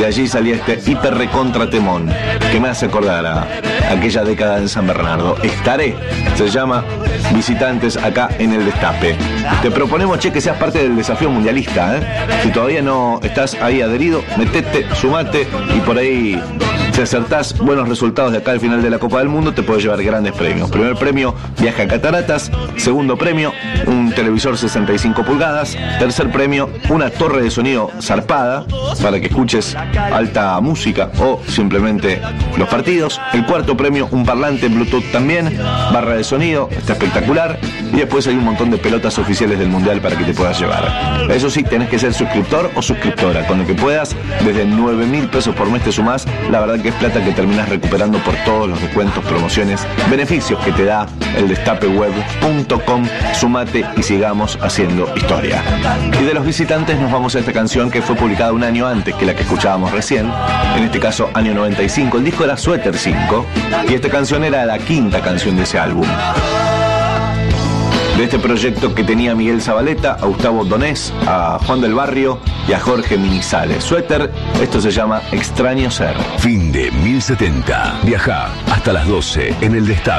De allí salía este hiper recontra temón que me hace acordar a aquella década en San Bernardo. Estaré, se llama, visitantes acá en el Destape. Te proponemos, che, que seas parte del desafío mundialista, ¿eh? Si todavía no estás ahí adherido, metete, sumate y por ahí, si acertás buenos resultados de acá al final de la Copa del Mundo, te puedes llevar grandes premios. Primer premio, viaje a Cataratas. Segundo premio, un televisor 65 pulgadas. Tercer premio, una torre de sonido zarpada para que escuches alta música o simplemente los partidos. El cuarto premio, un parlante Bluetooth también, barra de sonido, está espectacular. Y después hay un montón de pelotas oficiales del Mundial para que te puedas llevar. Eso sí, tenés que ser suscriptor o suscriptora. Con lo que puedas, desde 9.000 pesos por mes te sumás. La verdad que es plata que terminás recuperando por todos los descuentos, promociones, beneficios que te da el destapeweb.com. Sumate y sigamos haciendo historia. Y de los visitantes nos vamos a esta canción que fue publicada un año antes que la que escuchábamos recién. En este caso, año 95. El disco era Suéter 5 y esta canción era la quinta canción de ese álbum. De este proyecto que tenía a Miguel Zabaleta, a Gustavo Donés, a Juan del Barrio y a Jorge Minizales. Suéter, esto se llama Extraño Ser. Fin de 1070. Viajá hasta las 12 en el Destape.